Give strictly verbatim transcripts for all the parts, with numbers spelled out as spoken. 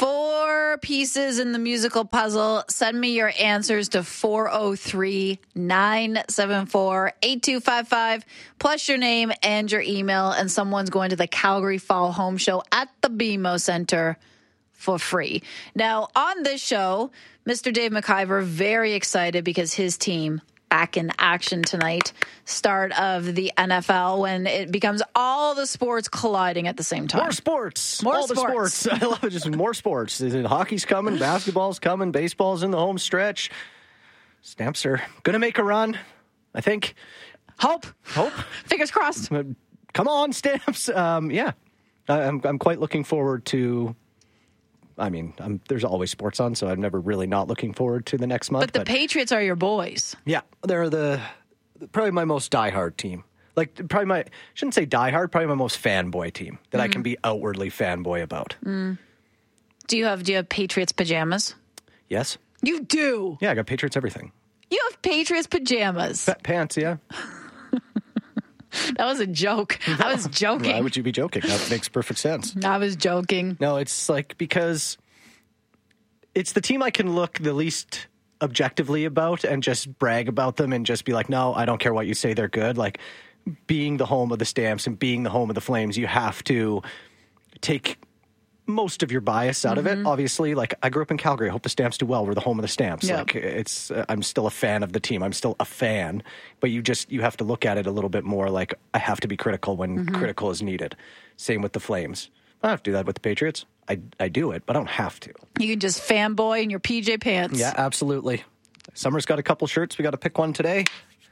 Four pieces in the musical puzzle. Send me your answers to four oh three, nine seven four, eight two five five, plus your name and your email, and someone's going to the Calgary Fall Home Show at the B M O Center for free. Now, on this show, Mister Dave McIver, very excited because his team back in action tonight. Start of the N F L when it becomes all the sports colliding at the same time. More sports. More all sports. the sports. I love it. Just more sports. Hockey's coming. Basketball's coming. Baseball's in the home stretch. Stamps are going to make a run, I think. Hope. Hope. Fingers crossed. Come on, Stamps. Um, yeah. I'm, I'm quite looking forward to... I mean, I'm, there's always sports on, so I'm never really not looking forward to the next month. But the but, Patriots are your boys. Yeah, they're the probably my most diehard team. Like, probably my, shouldn't say diehard, probably my most fanboy team that mm. I can be outwardly fanboy about. Mm. Do you have, do you have Patriots pajamas? Yes. You do? Yeah, I got Patriots everything. You have Patriots pajamas? Pa- pants, yeah. That was a joke. I was joking. Why would you be joking? That makes perfect sense. I was joking. No, it's like because it's the team I can look the least objectively about and just brag about them and just be like, no, I don't care what you say, they're good. Like, being the home of the Stamps and being the home of the Flames, you have to take most of your bias out mm-hmm. of it. Obviously, like, I grew up in Calgary. I hope the Stamps do well. We're the home of the Stamps. Yep. Like, it's uh, I'm still a fan of the team. I'm still a fan. But you just, you have to look at it a little bit more like I have to be critical when mm-hmm. critical is needed. Same with the Flames. I don't have to do that with the Patriots. I, I do it, but I don't have to. You can just fanboy in your P J pants. Yeah, absolutely. Summer's got a couple shirts. We got to pick one today.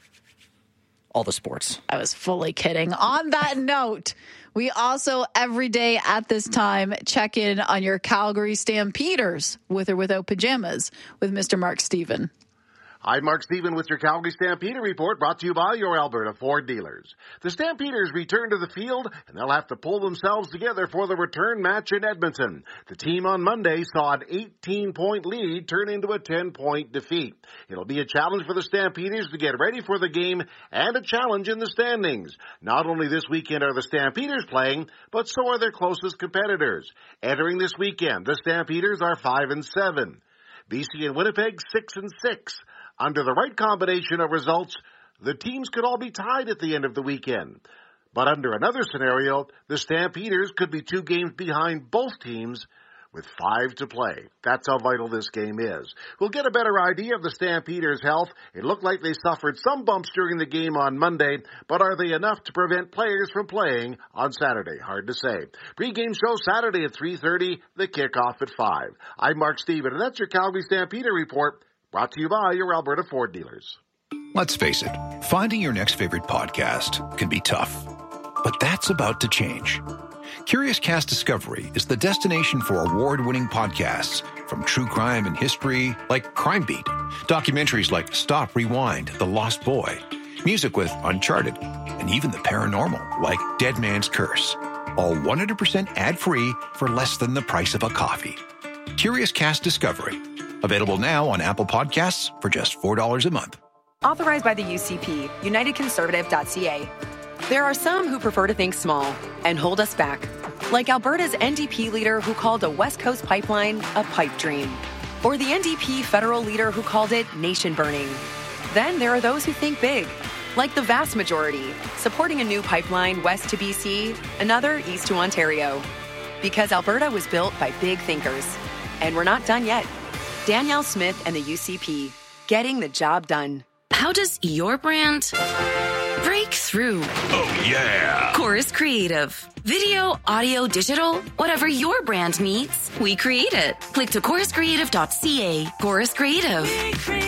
All the sports. I was fully kidding. On that note, we also every day at this time check in on your Calgary Stampeders with or without pajamas with Mister Mark Stephen. I'm Mark Stephen with your Calgary Stampeder report, brought to you by your Alberta Ford dealers. The Stampeders return to the field, and they'll have to pull themselves together for the return match in Edmonton. The team on Monday saw an eighteen-point lead turn into a ten-point defeat. It'll be a challenge for the Stampeders to get ready for the game and a challenge in the standings. Not only this weekend are the Stampeders playing, but so are their closest competitors. Entering this weekend, the Stampeders are five and seven. B C and Winnipeg six and six. Under the right combination of results, the teams could all be tied at the end of the weekend. But under another scenario, the Stampeders could be two games behind both teams with five to play. That's how vital this game is. We'll get a better idea of the Stampeders' health. It looked like they suffered some bumps during the game on Monday, but are they enough to prevent players from playing on Saturday? Hard to say. Pre-game show Saturday at three thirty, the kickoff at five. I'm Mark Stephen, and that's your Calgary Stampeder report. Brought to you by your Alberta Ford dealers. Let's face it, finding your next favorite podcast can be tough. But that's about to change. Curious Cast Discovery is the destination for award-winning podcasts, from true crime and history like Crime Beat, documentaries like Stop, Rewind, The Lost Boy, music with Uncharted, and even the paranormal like Dead Man's Curse. All one hundred percent ad-free for less than the price of a coffee. Curious Cast Discovery. Available now on Apple Podcasts for just four dollars a month. Authorized by the U C P, United Conservative dot C A. There are some who prefer to think small and hold us back. Like Alberta's N D P leader who called a West Coast pipeline a pipe dream. Or the N D P federal leader who called it nation burning. Then there are those who think big. Like the vast majority, supporting a new pipeline west to B C, another east to Ontario. Because Alberta was built by big thinkers. And we're not done yet. Danielle Smith and the U C P, getting the job done. How does your brand break through? Oh, yeah! Chorus Creative. Video, audio, digital, whatever your brand needs, we create it. Click to chorus creative dot c a. Chorus Creative.